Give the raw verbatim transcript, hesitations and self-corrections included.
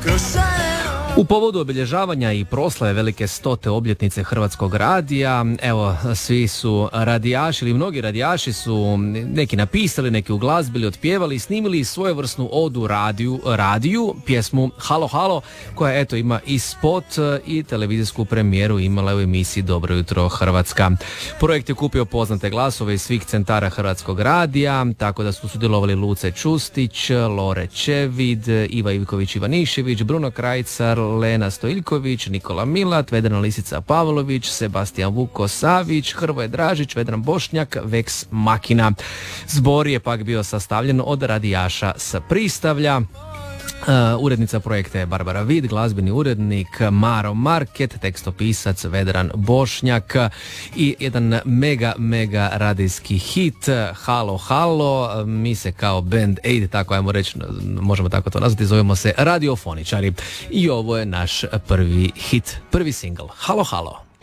U povodu obilježavanja i proslave velike stote obljetnice Hrvatskog radija, evo, svi su radijaši ili mnogi radijaši su neki napisali, neki uglazbili, otpjevali i snimili svojevrsnu odu radiju, radiju, pjesmu Halo Halo, koja eto ima i spot i televizijsku premijeru imala u emisiji Dobro jutro Hrvatska. Projekt je kupio poznate glasove iz svih centara Hrvatskog radija, tako da su sudjelovali Luce Čustić, Lore Čevid, Iva Ivković Ivanišević, Bruno Krajcar, Lena Stojiljković, Nikola Milat, Vedrana Lisica Pavlović, Sebastian Vuko Savić, Hrvoje Dražić, Vedran Bošnjak, Veks Makina. Zbor je pak bio sastavljen od radijaša s Pristavlja. Uh, urednica projekta je Barbara Vid, glazbeni urednik Maro Market, tekstopisac Vedran Bošnjak i jedan mega, mega radijski hit Halo Halo. Mi se kao band Aid, tako ajmo reći, možemo tako to nazvati, zovemo se Radiofoničari i ovo je naš prvi hit, prvi single Halo Halo.